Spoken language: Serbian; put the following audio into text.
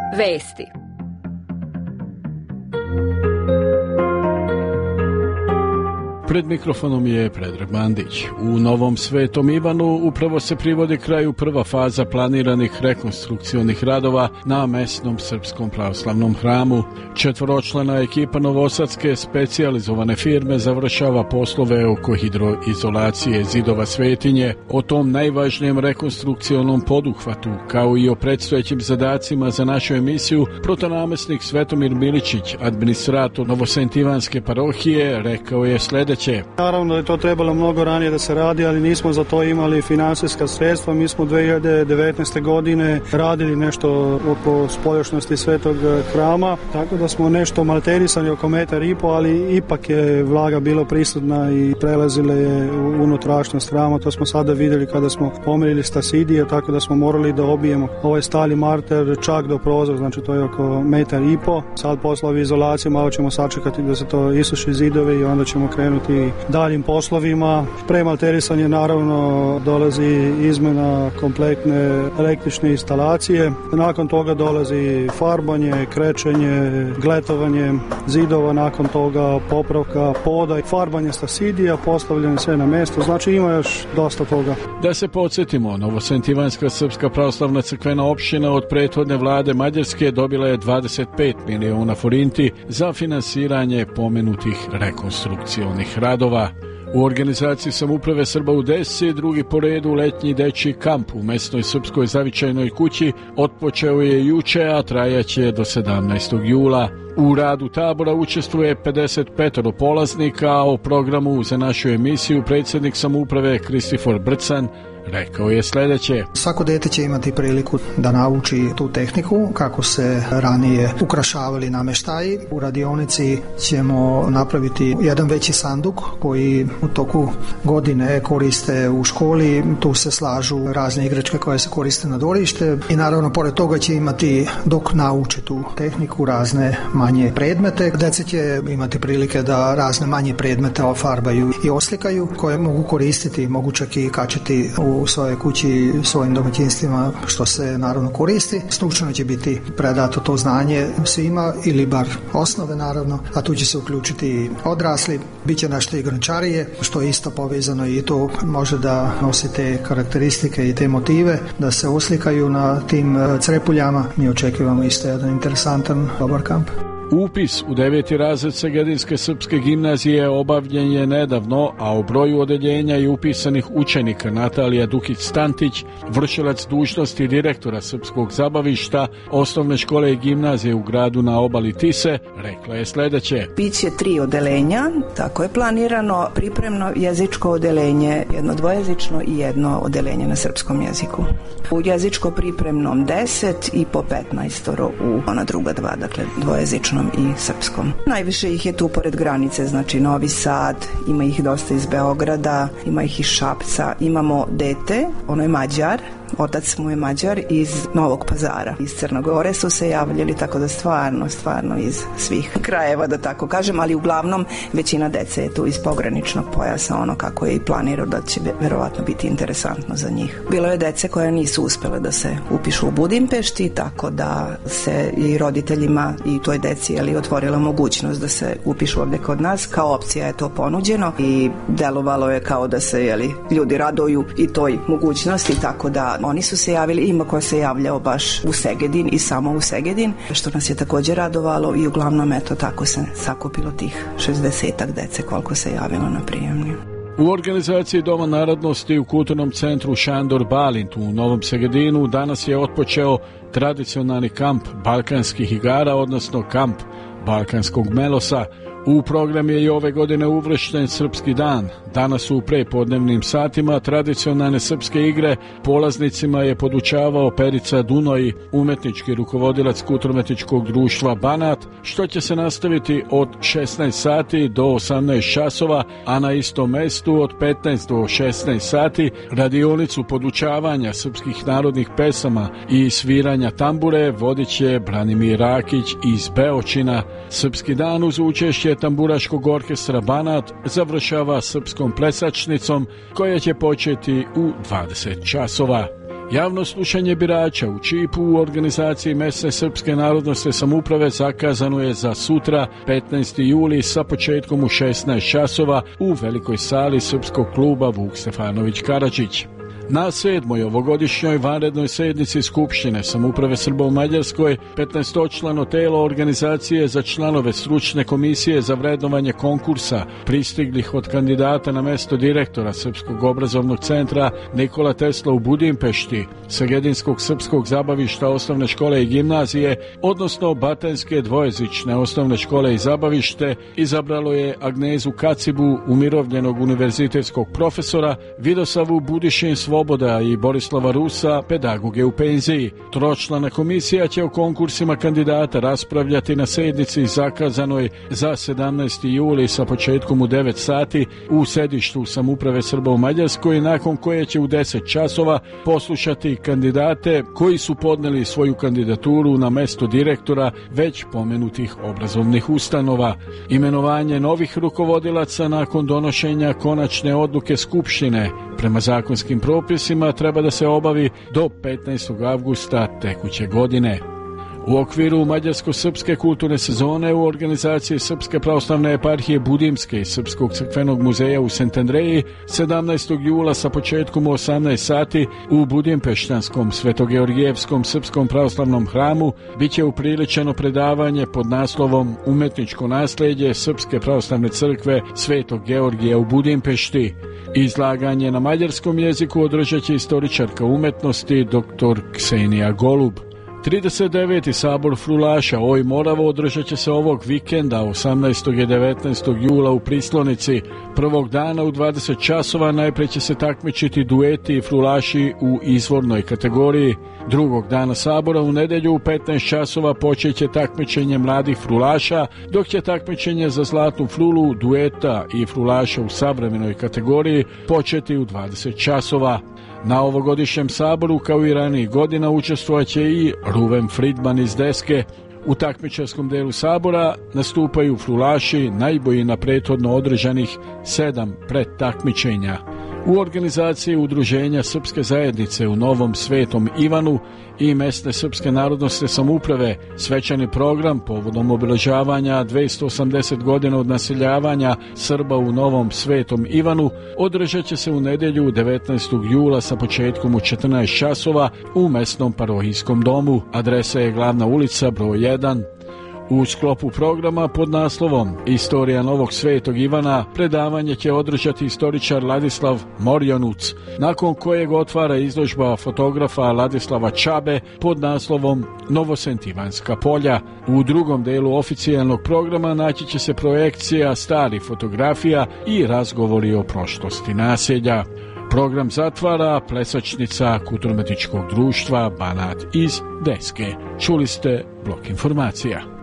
Vesti. Pred mikrofonom je Predrag Mandić. U Novom Svetom Ivanu upravo se privodi kraju prva faza planiranih rekonstrukcionih radova na mesnom srpskom pravoslavnom hramu. 4-člana ekipa novosadske specijalizovane firme završava poslove oko hidroizolacije zidova svetinje. O tom najvažnijem rekonstrukcionom poduhvatu, kao i o predstojećim zadacima za našu emisiju, protonamestnik Svetomir Miličić, administrator Novosentivanske parohije, rekao je sljedeće. Naravno da je to trebalo mnogo ranije da se radi, ali nismo za to imali finansijska sredstva. Mi smo 2019. godine radili nešto oko spoljašnosti Svetog hrama, tako da smo nešto malterisali oko 1,5 m, ali ipak je vlaga bilo prisutna i prelazile je u unutrašnjost hrama. To smo sada vidjeli kada smo pomerili stasidije, tako da smo morali da obijemo ovaj stali marter čak do prozora, znači to je oko 1,5 m. Sad poslovi izolacije, malo ćemo sačekati da se to isuši zidovi i onda ćemo krenuti daljim poslovima. Pre malterisanja naravno dolazi izmena kompletne električne instalacije. Nakon toga dolazi farbanje, krečenje, gletovanje zidova, nakon toga popravka poda i farbanje stasidija, postavljanje sve na mjesto. Znači ima još dosta toga. Da se podsjetimo, Novosentivanska srpska pravoslavna crkvena opština od prethodne vlade Mađarske dobila je 25 miliona forinti za finansiranje pomenutih rekonstrukcionih radova. U organizaciji samouprave Srba u Desi drugi po redu letnji dečji kamp u mesnoj srpskoj zavičajnoj kući otpočeo je juče, a trajaće do 17. jula. U radu tabora učestvuje 55 polaznika, a o programu za našu emisiju predsjednik samouprave Kristifor Brcan rekao je sljedeće. Svako dete će imati priliku da nauči tu tehniku kako se ranije ukrašavali namještaji. U radionici ćemo napraviti jedan veći sanduk koji u toku godine koriste u školi. Tu se slažu razne igračke koje se koriste na dvorište i naravno pored toga će imati, dok nauči tu tehniku, razne manje predmete. Djeca će imati prilike da razne manje predmete ofarbaju i oslikaju koje mogu koristiti, mogu čak i kačiti u svojoj kući, svojim domaćinstvima, što se naravno koristi. Stručno će biti predato to znanje svima ili bar osnove naravno, a tu će se uključiti odrasli. Biće nešto i grančarije, što je isto povezano i to može da nosi te karakteristike i te motive, da se oslikaju na tim crepuljama. Mi očekujemo isto jedan interesantan, dobar kamp. Upis u 9. razred Segedinske srpske gimnazije obavljen je nedavno, a o broju odeljenja i upisanih učenika Natalija Dukić-Stantić, vršilac dužnosti direktora Srpskog zabavišta Osnovne škole i gimnazije u gradu na obali Tise, rekla je sljedeće. Biće 3 odeljenja, tako je planirano, pripremno jezičko odeljenje, jedno dvojezično i jedno odeljenje na srpskom jeziku. U jezičko pripremnom 10 i po 15 u ona druga 2, dakle dvojezično i srpskom. Najviše ih je tu pored granice, znači Novi Sad, ima ih dosta iz Beograda, ima ih iz Šapca, imamo dete, ono je Mađar, otac mu je Mađar iz Novog Pazara. Iz Crne Gore su se javljali, tako da stvarno iz svih krajeva, da tako kažem, ali uglavnom većina dece je tu iz pograničnog pojasa, ono kako je i planirao da će verovatno biti interesantno za njih. Bilo je dece koje nisu uspjele da se upišu u Budimpešti, tako da se i roditeljima i toj deci otvorila mogućnost da se upišu ovdje kod nas. Kao opcija je to ponuđeno i delovalo je kao da se ljudi raduju i toj mogućnosti, tako da oni su se javili, ima ko se javljao baš u Segedin i samo u Segedin, što nas je također radovalo i uglavnom tako se sakupilo tih 60-ak dece koliko se javilo na prijemni. U organizaciji Doma narodnosti u kulturnom centru Šandor Balint u Novom Segedinu danas je otpočeo tradicionalni kamp balkanskih igara, odnosno kamp balkanskog melosa. U program je i ove godine uvršten Srpski dan. Danas u prepodnevnim satima tradicionalne srpske igre polaznicima je podučavao Perica Dunoj, umetnički rukovodilac kulturno-umetničkog društva Banat, što će se nastaviti od 16 sati do 18 časova, a na istom mestu od 15 do 16 sati radionicu podučavanja srpskih narodnih pesama i sviranja tambure vodit će Branimir Rakić iz Beočina. Srpski dan uz učešće tamburaškog orkestra Banat završava srpskom plesačnicom koja će početi u 20 časova. Javno slušanje birača u Čipu u organizaciji mesne srpske narodnosne samouprave zakazano je za sutra 15. juli sa početkom u 16 časova u velikoj sali srpskog kluba Vuk Stefanović Karadžić. Na 7. ovogodišnjoj vanrednoj sednici Skupštine samouprave Srba u Mađarskoj 15-člano telo organizacije za članove stručne komisije za vrednovanje konkursa pristiglih od kandidata na mesto direktora Srpskog obrazovnog centra Nikola Tesla u Budimpešti, Segedinskog srpskog zabavišta osnovne škole i gimnazije, odnosno Batajnske dvojezične osnovne škole i zabavište, izabralo je Agnezu Kacibu, umirovljenog univerzitetskog profesora, Vidosavu Budišin Svoboda i Borislava Rusa, pedagoge u penziji. Tročlana komisija će o konkursima kandidata raspravljati na sednici zakazanoj za 17. juli sa početkom u 9 sati u sedištu samouprave Srba u Mađarskoj, nakon koje će u 10 časova poslušati kandidate koji su podneli svoju kandidaturu na mesto direktora već pomenutih obrazovnih ustanova. Imenovanje novih rukovodilaca nakon donošenja konačne odluke Skupštine prema zakonskim propisima treba da se obavi do 15. avgusta tekuće godine. U okviru Mađarsko-srpske kulturne sezone u organizaciji Srpske pravoslavne eparhije Budimske i Srpskog crkvenog muzeja u Sentandreji 17. jula sa početkom u 18 sati u Budimpeštanskom Svetogeorgijevskom srpskom pravoslavnom hramu biće upriličeno predavanje pod naslovom Umetničko nasleđe Srpske pravoslavne crkve Svetog Georgija u Budimpešti. Izlaganje na mađarskom jeziku održat će istoričarka umetnosti dr. Ksenija Golub. 39. sabor frulaša Oj Moravo održat će se ovog vikenda 18. i 19. jula u Prislonici. Prvog dana u 20 časova najpre će se takmičiti dueti i frulaši u izvornoj kategoriji. Drugog dana sabora u nedelju u 15 časova počeće takmičenje mladih frulaša, dok će takmičenje za zlatnu frulu, dueta i frulaša u savremenoj kategoriji početi u 20 časova. Na ovogodišnjem saboru, kao i ranijih godina, učestvovaće i Ruven Friedman iz Deske. U takmičarskom delu sabora nastupaju frulaši najbolji na prethodno održanih 7 predtakmičenja. U organizaciji Udruženja Srpske zajednice u Novom Svetom Ivanu i mesne srpske narodnosne samouprave svečani program povodom obeležavanja 280 godina od naseljavanja Srba u Novom Svetom Ivanu održat će se u nedelju 19. jula sa početkom u 14 časova u mesnom parohijskom domu. Adresa je Glavna ulica broj 1. U sklopu programa pod naslovom Istorija Novog Svetog Ivana predavanje će održati istoričar Ladislav Morjanuc, nakon kojeg otvara izložba fotografa Ladislava Čabe pod naslovom Novosentivanska polja. U drugom delu oficijalnog programa naći će se projekcija starih fotografija i razgovori o prošlosti naselja. Program zatvara plesačnica Kulturno-umetničkog društva Banat iz Deske. Čuli ste blok informacija.